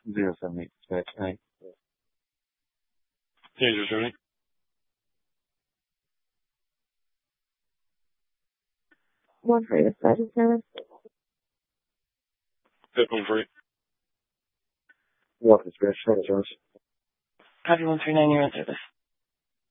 078 dispatch 9. Danger 70. One for dispatch 7. Pit 1 free. 1 dispatch 7, Jones. Copy 139, you're in service.